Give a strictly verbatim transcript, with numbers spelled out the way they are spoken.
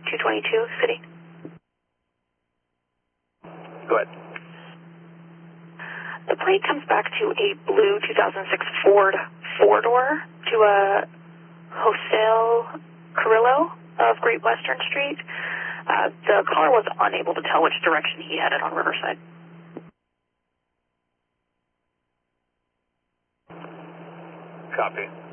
two twenty-two, City. Go ahead. The plate comes back to a blue two thousand six Ford four-door to a Jose Carrillo of Great Western Street. Uh, the caller was unable to tell which direction he headed on Riverside. Copy.